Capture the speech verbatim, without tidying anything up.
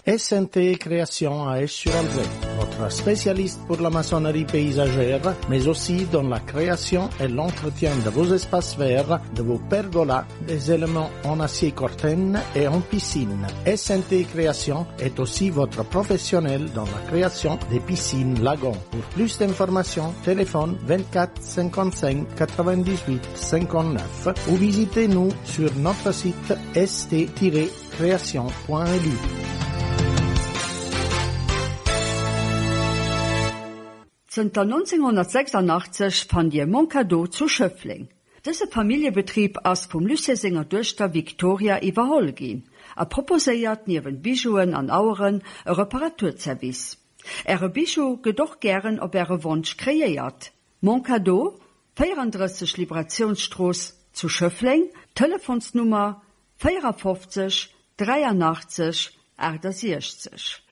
S N T Création à Esch-sur-Alzette, votre spécialiste pour la maçonnerie paysagère, mais aussi dans la création et l'entretien de vos espaces verts, de vos pergolas, des éléments en acier corten et en piscine. S N T Création est aussi votre professionnel dans la création des piscines lagons. Pour plus d'informations, téléphone vingt-quatre cinquante-cinq quatre-vingt-dix-huit cinquante-neuf ou visitez-nous sur notre site s t tiret création point l u. neunzehnhundertsechsundachtzig fand ihr Moncado zu Schöffling. Dieser Familienbetrieb ist vom Lüssesinger Töchter Victoria überholgin. Er proposiert neben Bijouen an Auren ein Reparaturservice. Ihre Bijou geht doch gern ob ihre Wunsch kreiert. Moncado, vierunddreißig Liberationsstraße zu Schöffling, Telefonsnummer vierundfünfzig dreiundachtzig achtundsechzig.